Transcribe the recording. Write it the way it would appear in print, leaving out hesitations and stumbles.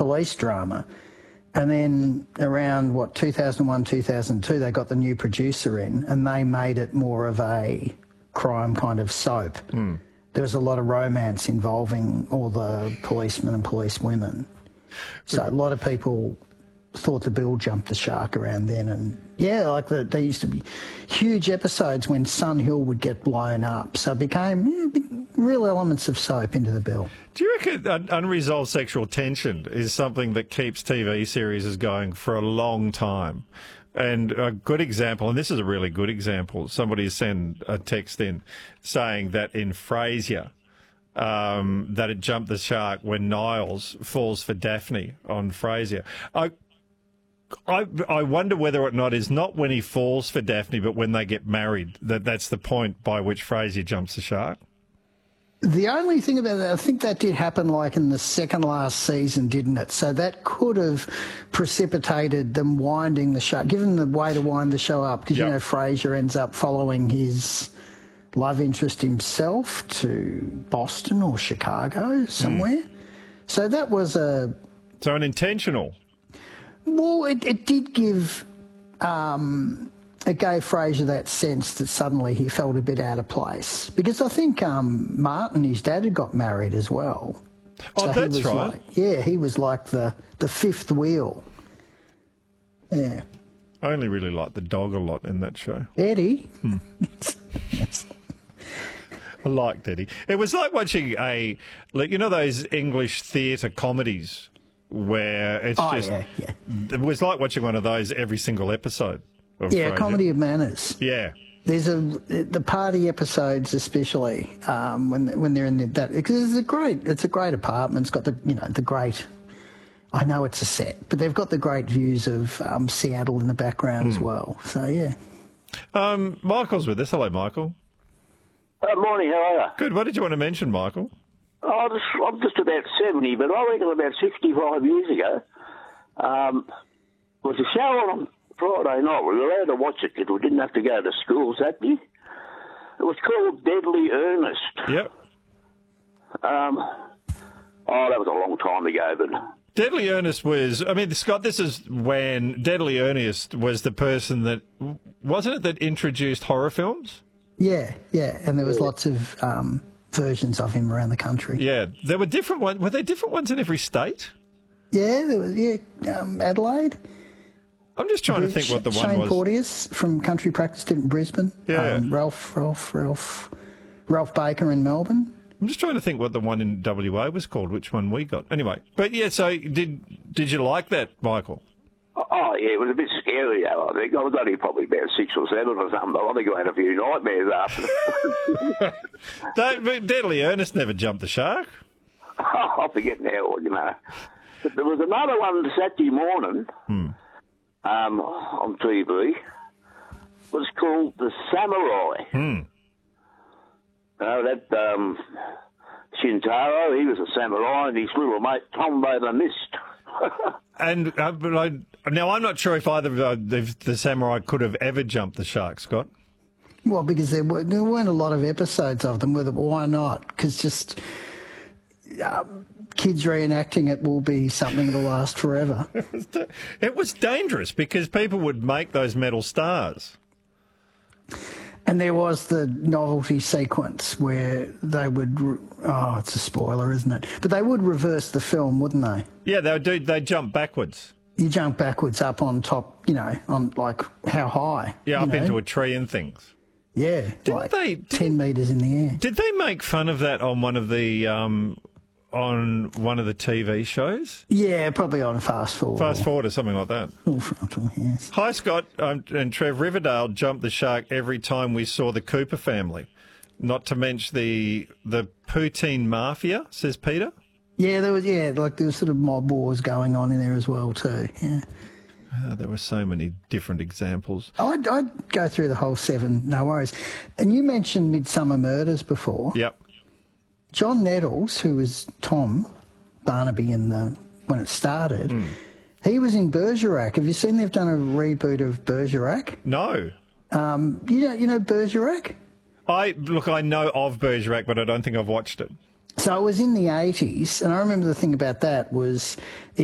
police drama. And then around, 2001, 2002, they got the new producer in and they made it more of a crime kind of soap. There was a lot of romance involving all the policemen and policewomen. So a lot of people thought the bill jumped the shark around then. And, yeah, like there used to be huge episodes when Sun Hill would get blown up. So it became real elements of soap into the bill. Do you reckon unresolved sexual tension is something that keeps TV series going for a long time? And a good example, and this is a really good example, somebody sent a text in saying that in Frasier, that it jumped the shark when Niles falls for Daphne on Frasier. I wonder whether or not it's not when he falls for Daphne, but when they get married, that's the point by which Frasier jumps the shark. The only thing about that, I think that did happen like in the second last season, didn't it? So that could have precipitated them winding the show, given the way to wind the show up, because, you know, Frasier ends up following his love interest himself to Boston or Chicago, somewhere. So that was So an intentional... Well, it did give... it gave Frasier that sense that suddenly he felt a bit out of place. Because I think Martin, his dad, had got married as well. Oh, so that's right. He was like the fifth wheel. Yeah. I only really liked the dog a lot in that show. Eddie. I liked Eddie. It was like watching you know those English theatre comedies where it's it was like watching one of those every single episode. Yeah, Comedy of Manners. Yeah. There's the party episodes, especially when they're in that, because it's a great apartment. It's got the great. I know it's a set, but they've got the great views of Seattle in the background as well. So yeah. Michael's with us. Hello, Michael. Morning. How are you? Good. What did you want to mention, Michael? I'm just about 70, but I reckon about 65 years ago, was a show on Friday night. We were allowed to watch it because we didn't have to go to school Saturday. It was called Deadly Earnest. Yep. That was a long time ago, but... Deadly Earnest was... I mean, Scott, this is when Deadly Earnest was the person that... Wasn't it that introduced horror films? Yeah, and there was lots of versions of him around the country. Yeah, there were different ones. Were there different ones in every state? Yeah, there was, Adelaide. I'm just trying to think what the one Shane was. Porteous from Country Practice did in Brisbane. Yeah. Ralph Baker in Melbourne. I'm just trying to think what the one in WA was called, which one we got. Anyway, but yeah, so did you like that, Michael? Oh, yeah, it was a bit scary, though, I think. I was only probably about 6 or 7 or something, but I think I had a few nightmares after. Deadly Earnest never jumped the shark. I forget now, you know. But there was another one Saturday morning on TV. It was called The Samurai. That Shintaro, he was a samurai, and his little mate Tombo the Mist. And now I'm not sure if either of the samurai could have ever jumped the shark, Scott. Well, because there weren't a lot of episodes of them. Why not? Because just kids reenacting it will be something that'll last forever. It was dangerous because people would make those metal stars. And there was the novelty sequence where they would... Oh, it's a spoiler, isn't it? But they would reverse the film, wouldn't they? Yeah, they'd jump backwards. You jump backwards up on top, on, like, how high? Yeah, up into a tree and things. Yeah, 10 metres in the air. Did they make fun of that on one of the... on one of the TV shows? Yeah, probably on Fast Forward. Fast Forward or something like that. Full Frontal, yes. Hi, Scott and Trev. Riverdale jumped the shark every time we saw the Cooper family. Not to mention the Poutine Mafia, says Peter. Yeah, there was sort of mob wars going on in there as well too, yeah. There were so many different examples. I'd go through the whole 7, no worries. And you mentioned Midsummer Murders before. Yep. John Nettles, who was Tom Barnaby when it started, he was in Bergerac. Have you seen they've done a reboot of Bergerac? No. You know Bergerac? I know of Bergerac, but I don't think I've watched it. So it was in the 80s, and I remember the thing about that was